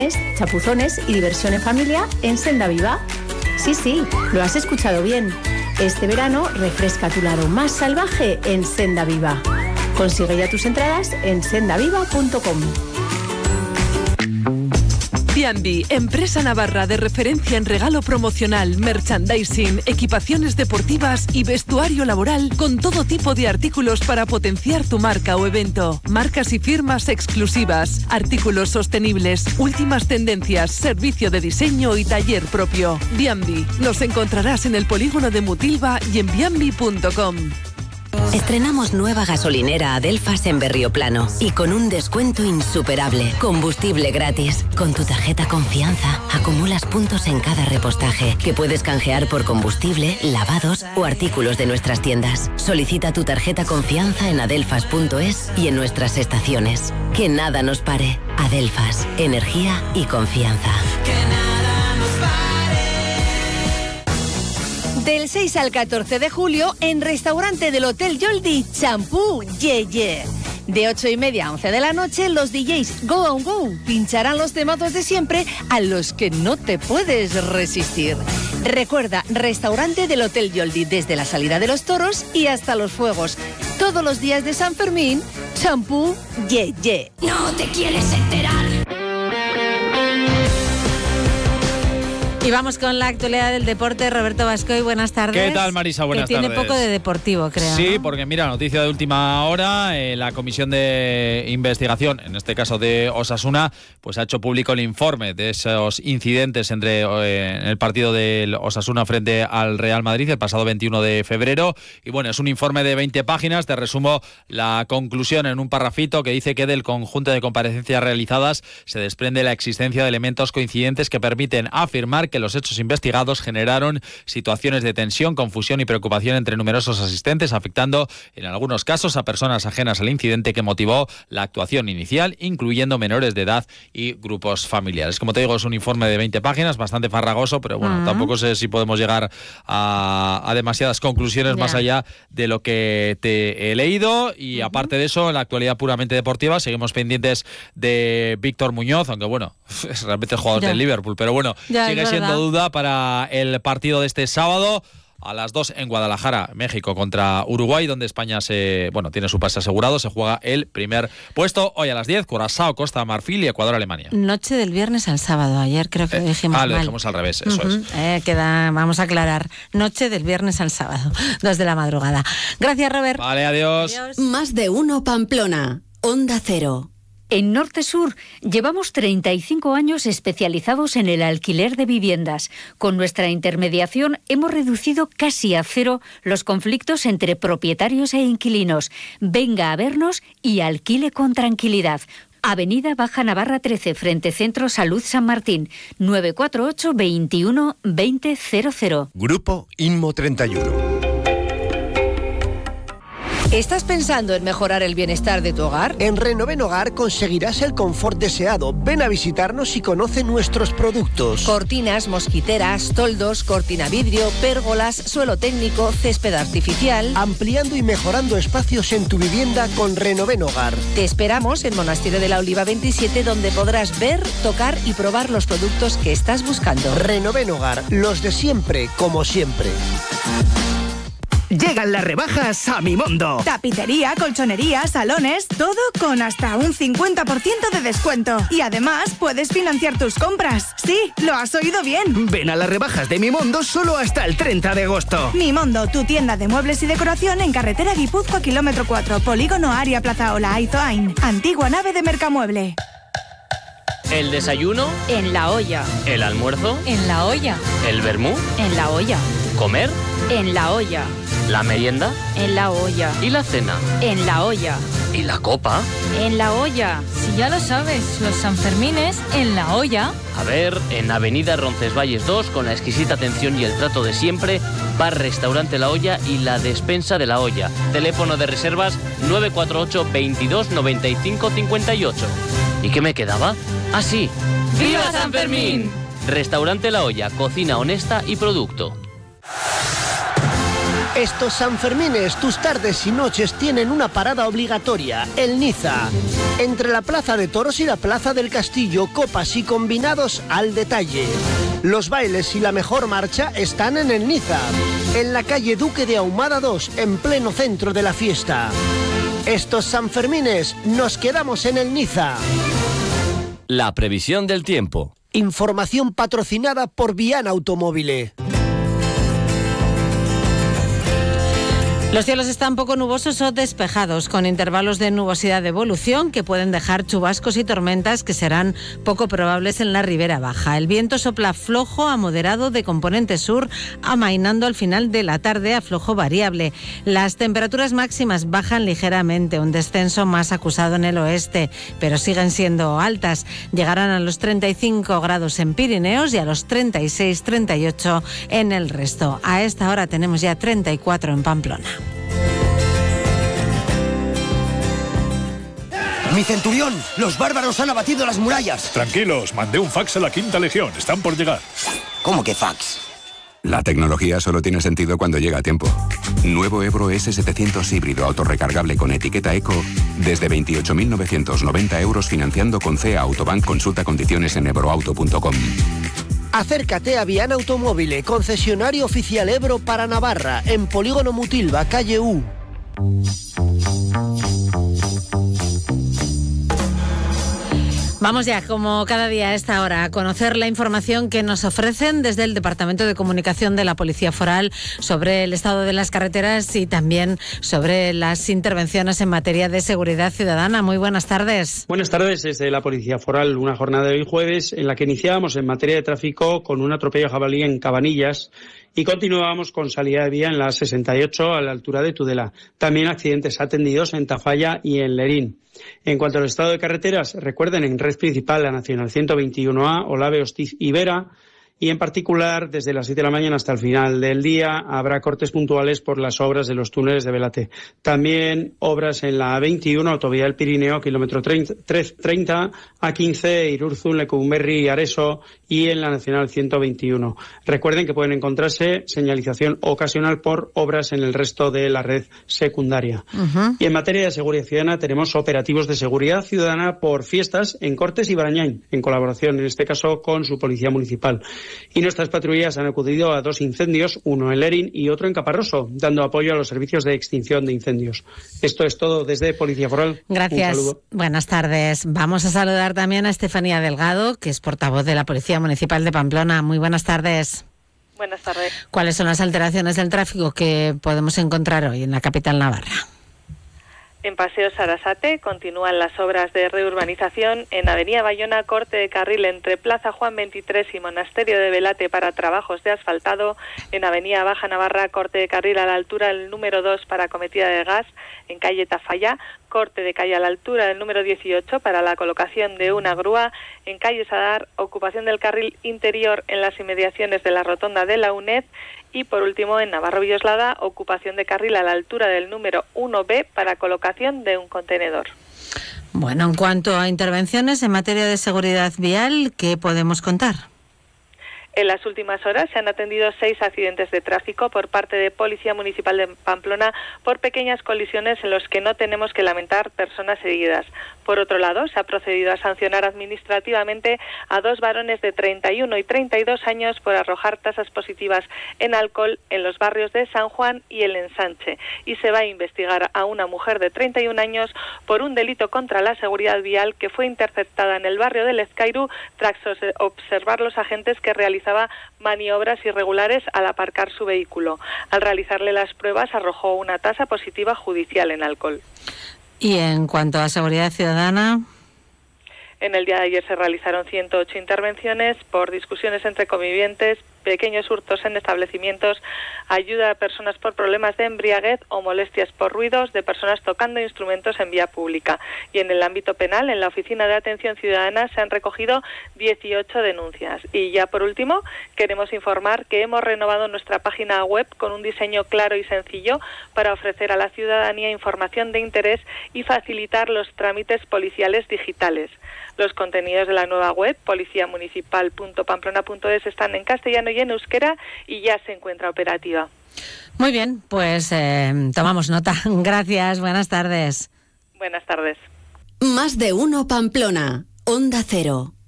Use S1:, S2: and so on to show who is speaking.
S1: chapuzones y diversión en familia en Senda Viva. Sí, lo has escuchado bien. Este verano refresca tu lado más salvaje en Senda Viva. Consigue ya tus entradas en sendaviva.com.
S2: Biambi, empresa navarra de referencia en regalo promocional, merchandising, equipaciones deportivas y vestuario laboral con todo tipo de artículos para potenciar tu marca o evento. Marcas y firmas exclusivas, artículos sostenibles, últimas tendencias, servicio de diseño y taller propio. Biambi, nos encontrarás en el polígono de Mutilva y en biambi.com.
S3: Estrenamos nueva gasolinera Adelfas en Berrioplano y con un descuento insuperable. Combustible gratis. Con tu tarjeta Confianza acumulas puntos en cada repostaje que puedes canjear por combustible, lavados o artículos de nuestras tiendas. Solicita tu tarjeta Confianza en adelfas.es y en nuestras estaciones. Que nada nos pare. Adelfas, energía y confianza.
S4: Del 6 al 14 de julio, en restaurante del Hotel Yoldi, Champú Ye. De 8:30 a 11 de la noche, los DJs Go On Go pincharán los temazos de siempre a los que no te puedes resistir. Recuerda, restaurante del Hotel Yoldi, desde la salida de los toros y hasta los fuegos. Todos los días de San Fermín, Champú Ye.
S5: No te quieres enterar.
S6: Y vamos con la actualidad del deporte. Roberto Bascoy, buenas tardes.
S7: ¿Qué tal, Marisa? Buenas tardes.
S6: Tiene poco de deportivo, creo.
S7: Sí,
S6: ¿no?
S7: porque mira, noticia de última hora, la Comisión de Investigación, en este caso de Osasuna, pues ha hecho público el informe de esos incidentes en el partido del Osasuna frente al Real Madrid el pasado 21 de febrero. Y bueno, es un informe de 20 páginas. Te resumo la conclusión en un parrafito que dice que del conjunto de comparecencias realizadas se desprende la existencia de elementos coincidentes que permiten afirmar que los hechos investigados generaron situaciones de tensión, confusión y preocupación entre numerosos asistentes, afectando en algunos casos a personas ajenas al incidente que motivó la actuación inicial, incluyendo menores de edad y grupos familiares. Como te digo, es un informe de 20 páginas, bastante farragoso, pero bueno, tampoco sé si podemos llegar a demasiadas conclusiones más allá de lo que te he leído. Y aparte de eso, en la actualidad puramente deportiva, seguimos pendientes de Víctor Muñoz, aunque bueno, es realmente el jugador del Liverpool, pero bueno, sigue siendo duda para el partido de este sábado a las 2 en Guadalajara, México contra Uruguay, donde España tiene su pase asegurado. Se juega el primer puesto. Hoy a las 10, Curazao, Costa Marfil y Ecuador, Alemania.
S6: Noche del viernes al sábado. Ayer creo que dijimos mal.
S7: Lo dejamos al revés, eso es.
S6: Vamos a aclarar. Noche del viernes al sábado, 2 de la madrugada. Gracias, Robert.
S7: Vale, adiós.
S3: Más de uno Pamplona. Onda Cero.
S8: En Norte Sur llevamos 35 años especializados en el alquiler de viviendas. Con nuestra intermediación hemos reducido casi a cero los conflictos entre propietarios e inquilinos. Venga a vernos y alquile con tranquilidad. Avenida Baja Navarra 13, frente Centro Salud San Martín, 948 21 2000.
S9: Grupo Inmo 31.
S4: ¿Estás pensando en mejorar el bienestar de tu hogar?
S10: En Renoven Hogar conseguirás el confort deseado. Ven a visitarnos y conoce nuestros productos.
S4: Cortinas, mosquiteras, toldos, cortina vidrio, pérgolas, suelo técnico, césped artificial.
S10: Ampliando y mejorando espacios en tu vivienda con Renoven Hogar.
S4: Te esperamos en Monasterio de la Oliva 27, donde podrás ver, tocar y probar los productos que estás buscando.
S10: Renoven Hogar, los de siempre, como siempre.
S11: Llegan las rebajas a Mimondo.
S12: Tapicería, colchonería, salones, todo con hasta un 50% de descuento. Y además puedes financiar tus compras. Sí, lo has oído bien.
S11: Ven a las rebajas de Mimondo solo hasta el 30 de agosto.
S12: Mimondo, tu tienda de muebles y decoración en carretera Guipúzcoa, kilómetro 4, Polígono Aria Plaza Ola, Aizoain. Antigua nave de Mercamueble.
S13: ¿El desayuno?
S8: En la olla.
S13: ¿El almuerzo?
S8: En la olla.
S13: ¿El vermú?
S8: En la olla.
S13: ¿Comer?
S8: En la olla.
S13: ¿La merienda?
S8: En la olla.
S13: ¿Y la cena?
S8: En la olla.
S13: ¿Y la copa?
S8: En la olla.
S14: Si ya lo sabes, los Sanfermines en la olla.
S13: A ver, en Avenida Roncesvalles 2, con la exquisita atención y el trato de siempre, bar Restaurante La Olla y la despensa de La Olla. Teléfono de reservas 948 22 95 58. ¿Y qué me quedaba? ¡Ah, sí!
S14: ¡Viva San Fermín!
S13: Restaurante La Olla, cocina honesta y producto.
S10: Estos Sanfermines, tus tardes y noches tienen una parada obligatoria, el Niza. Entre la Plaza de Toros y la Plaza del Castillo, copas y combinados al detalle. Los bailes y la mejor marcha están en el Niza, en la calle Duque de Ahumada 2, en pleno centro de la fiesta. Estos Sanfermines, nos quedamos en el Niza.
S5: La previsión del tiempo.
S10: Información patrocinada por Viana Automóvil.
S6: Los cielos están poco nubosos o despejados, con intervalos de nubosidad de evolución que pueden dejar chubascos y tormentas que serán poco probables en la ribera baja. El viento sopla flojo a moderado de componente sur, amainando al final de la tarde a flojo variable. Las temperaturas máximas bajan ligeramente, un descenso más acusado en el oeste, pero siguen siendo altas. Llegarán a los 35 grados en Pirineos y a los 36-38 en el resto. A esta hora tenemos ya 34 en Pamplona.
S15: ¡Mi centurión! ¡Los bárbaros han abatido las murallas!
S16: Tranquilos, mandé un fax a la 5ª Legión. Están por llegar.
S15: ¿Cómo que fax?
S17: La tecnología solo tiene sentido cuando llega a tiempo. Nuevo Ebro S700 híbrido autorrecargable con etiqueta Eco desde 28.990 euros financiando con CEA Autobank. Consulta condiciones en ebroauto.com.
S10: Acércate a Viana Automóvil, concesionario oficial Ebro para Navarra, en Polígono Mutilva, calle U.
S6: Vamos ya, como cada día a esta hora, a conocer la información que nos ofrecen desde el Departamento de Comunicación de la Policía Foral sobre el estado de las carreteras y también sobre las intervenciones en materia de seguridad ciudadana. Muy buenas tardes.
S18: Buenas tardes desde la Policía Foral. Una jornada de hoy jueves en la que iniciábamos en materia de tráfico con un atropello a jabalí en Cabanillas y continuábamos con salida de vía en la 68 a la altura de Tudela. También accidentes atendidos en Tafalla y en Lerín. En cuanto al estado de carreteras, recuerden en red principal la Nacional 121A, Olave, Hostiz y Vera, y en particular desde las 7 de la mañana hasta el final del día habrá cortes puntuales por las obras de los túneles de Belate. También obras en la A21, Autovía del Pirineo, kilómetro 30, A15, Irurzun, Lecumberri y Areso, y en la Nacional 121. Recuerden que pueden encontrarse señalización ocasional por obras en el resto de la red secundaria. Y en materia de seguridad ciudadana tenemos operativos de seguridad ciudadana por fiestas en Cortes y Barañáin, en colaboración en este caso con su policía municipal. Y nuestras patrullas han acudido a 2 incendios, uno en Lerín y otro en Caparroso, dando apoyo a los servicios de extinción de incendios. Esto es todo desde Policía Foral.
S6: Gracias.
S18: Un saludo.
S6: Buenas tardes. Vamos a saludar también a Estefanía Delgado, que es portavoz de la Policía Municipal de Pamplona. Muy buenas tardes.
S19: Buenas tardes.
S6: ¿Cuáles son las alteraciones del tráfico que podemos encontrar hoy en la capital navarra?
S19: En Paseo Sarasate continúan las obras de reurbanización en Avenida Bayona, corte de carril entre Plaza Juan 23 y Monasterio de Belate para trabajos de asfaltado. En Avenida Baja Navarra, corte de carril a la altura del número 2 para cometida de gas. En calle Tafalla, corte de calle a la altura del número 18 para la colocación de una grúa. En calle Sadar, ocupación del carril interior en las inmediaciones de la rotonda de la UNED. Y por último, en Navarro Villoslada, ocupación de carril a la altura del número 1B para colocación de un contenedor.
S6: Bueno, en cuanto a intervenciones en materia de seguridad vial, ¿qué podemos contar?
S19: En las últimas horas se han atendido 6 accidentes de tráfico por parte de Policía Municipal de Pamplona por pequeñas colisiones en los que no tenemos que lamentar personas heridas. Por otro lado, se ha procedido a sancionar administrativamente a 2 varones de 31 y 32 años por arrojar tasas positivas en alcohol en los barrios de San Juan y el Ensanche. Y se va a investigar a una mujer de 31 años por un delito contra la seguridad vial que fue interceptada en el barrio del Ezcairu tras observar los agentes que realizaban maniobras irregulares al aparcar su vehículo. Al realizarle las pruebas arrojó una tasa positiva judicial en alcohol.
S6: Y en cuanto a seguridad ciudadana,
S19: en el día de ayer se realizaron 108 intervenciones por discusiones entre convivientes, pequeños hurtos en establecimientos, ayuda a personas por problemas de embriaguez o molestias por ruidos de personas tocando instrumentos en vía pública. Y en el ámbito penal, en la Oficina de Atención Ciudadana, se han recogido 18 denuncias. Y ya por último, queremos informar que hemos renovado nuestra página web con un diseño claro y sencillo para ofrecer a la ciudadanía información de interés y facilitar los trámites policiales digitales. Los contenidos de la nueva web, policiamunicipal.pamplona.es, están en castellano y en euskera y ya se encuentra operativa.
S6: Muy bien, pues tomamos nota. Gracias, buenas tardes.
S19: Buenas tardes.
S3: Más de uno Pamplona, Onda Cero.